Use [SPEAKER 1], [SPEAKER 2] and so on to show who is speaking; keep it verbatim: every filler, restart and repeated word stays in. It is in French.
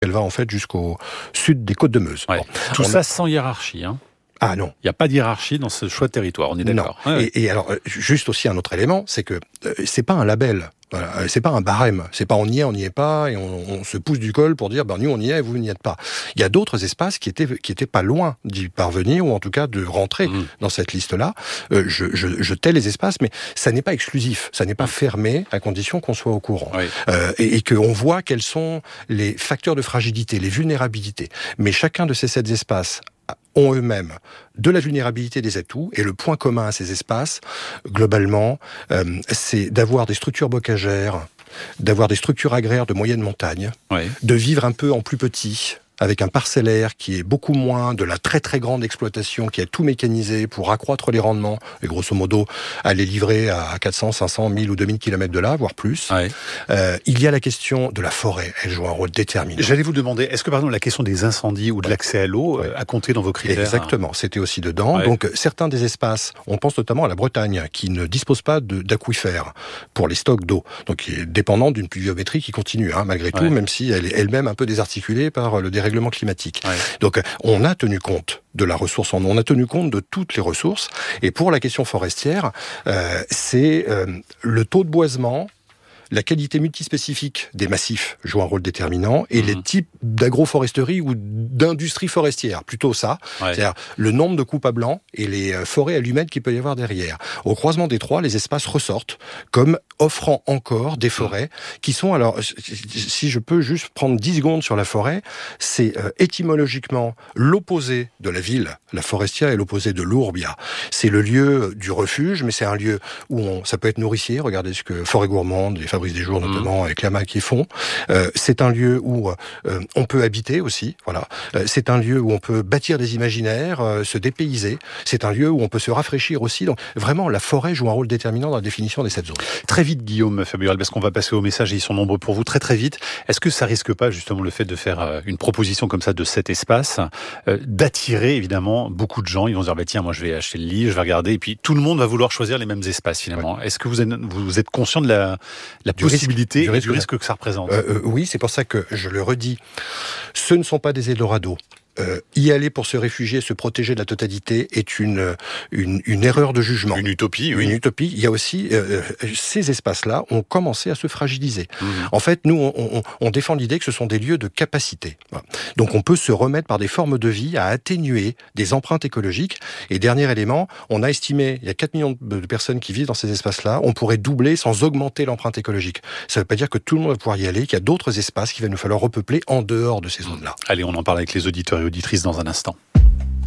[SPEAKER 1] qu'elle va en fait jusqu'au sud des Côtes de Meuse.
[SPEAKER 2] Ouais.
[SPEAKER 1] Bon,
[SPEAKER 2] Tout
[SPEAKER 1] on
[SPEAKER 2] ça
[SPEAKER 1] a...
[SPEAKER 2] sans hiérarchie, hein.
[SPEAKER 1] Ah non.
[SPEAKER 2] Il n'y a pas d'hiérarchie dans ce choix de territoire, on est d'accord.
[SPEAKER 1] Non.
[SPEAKER 2] Ouais.
[SPEAKER 1] Et, et alors, juste aussi un autre élément, c'est que euh, c'est pas un label. Voilà, c'est pas un barème, c'est pas on y est, on n'y est pas, et on, on se pousse du col pour dire ben nous on y est et vous n'y êtes pas. Il y a d'autres espaces qui étaient qui étaient pas loin d'y parvenir ou en tout cas de rentrer mmh. dans cette liste-là. Euh, je, je, je tais les espaces, mais ça n'est pas exclusif, ça n'est pas fermé à condition qu'on soit au courant
[SPEAKER 2] oui.
[SPEAKER 1] euh, et, et qu'on voit quels sont les facteurs de fragilité, les vulnérabilités. Mais chacun de ces sept espaces ont eux-mêmes de la vulnérabilité des atouts, et le point commun à ces espaces, globalement, euh, c'est d'avoir des structures bocagères, d'avoir des structures agraires de moyenne montagne,
[SPEAKER 2] oui.
[SPEAKER 1] de vivre un peu en plus petit, avec un parcellaire qui est beaucoup moins de la très très grande exploitation, qui a tout mécanisé pour accroître les rendements, et grosso modo aller livrer à quatre cents, cinq cents, mille ou deux mille kilomètres de là, voire plus.
[SPEAKER 2] Oui.
[SPEAKER 1] Euh, il y a la question de la forêt, elle joue un rôle déterminant.
[SPEAKER 2] J'allais vous demander, est-ce que par exemple la question des incendies ou de l'accès à l'eau ouais. a compté dans vos critères?
[SPEAKER 1] Exactement, c'était aussi dedans. Ouais. Donc certains des espaces, on pense notamment à la Bretagne, qui ne dispose pas de, d'aquifères pour les stocks d'eau, donc qui est dépendante d'une pluviométrie qui continue, hein, malgré tout, ouais. même si elle est elle-même un peu désarticulée par le dérèglement climatique. Ouais. Donc on a tenu compte de la ressource en eau, on a tenu compte de toutes les ressources, et pour la question forestière, euh, c'est euh, le taux de boisement, la qualité multispécifique des massifs joue un rôle déterminant, et mmh. les types d'agroforesterie ou d'industrie forestière, plutôt ça, ouais. c'est-à-dire le nombre de coupes à blanc et les forêts allumettes qu'il peut y avoir derrière. Au croisement des trois, les espaces ressortent comme offrant encore des forêts mmh. qui sont, alors, si je peux juste prendre dix secondes sur la forêt, c'est euh, étymologiquement l'opposé de la ville. La forestière est l'opposé de l'ourbia. C'est le lieu du refuge, mais c'est un lieu où on, ça peut être nourricier, regardez ce que Forêt Gourmande, les Fabrice des Jours notamment, mmh. avec Lama qui font. Euh, c'est un lieu où euh, on peut habiter aussi, voilà. Euh, c'est un lieu où on peut bâtir des imaginaires, euh, se dépayser. C'est un lieu où on peut se rafraîchir aussi. Donc vraiment, la forêt joue un rôle déterminant dans la définition des sept zones.
[SPEAKER 2] Très vite, Guillaume Fabural, parce qu'on va passer aux messages et ils sont nombreux pour vous, très très vite. Est-ce que ça risque pas justement le fait de faire une proposition comme ça de cet espace, euh, d'attirer évidemment beaucoup de gens? Ils vont se dire, bah, tiens, moi je vais acheter le livre, je vais regarder, et puis tout le monde va vouloir choisir les mêmes espaces finalement. Ouais. Est-ce que vous êtes, vous êtes conscient de la, la du possibilité risque, du, risque, du risque que ça représente?
[SPEAKER 1] euh, euh, Oui, c'est pour ça que je le redis. Ce ne sont pas des Eldorado. Euh, y aller pour se réfugier, se protéger de la totalité est une une, une erreur de jugement.
[SPEAKER 2] Une utopie, oui.
[SPEAKER 1] Une utopie. Il y a aussi euh, ces espaces-là ont commencé à se fragiliser. Mmh. En fait, nous, on, on, on défend l'idée que ce sont des lieux de capacité. Donc, on peut se remettre par des formes de vie à atténuer des empreintes écologiques. Et dernier élément, on a estimé il y a quatre millions de personnes qui vivent dans ces espaces-là. On pourrait doubler sans augmenter l'empreinte écologique. Ça ne veut pas dire que tout le monde va pouvoir y aller, qu'il y a d'autres espaces qu'il va nous falloir repeupler en dehors de ces zones-là.
[SPEAKER 2] Allez, on en parle avec les auditeurs et auditrices dans un instant.